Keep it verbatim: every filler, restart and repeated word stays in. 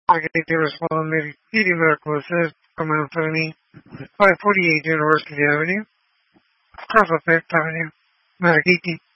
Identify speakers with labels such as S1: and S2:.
S1: Margherita risponde, Eating Miracles, come Anthony, five forty-eight University Avenue, Prospect Avenue, Margherita.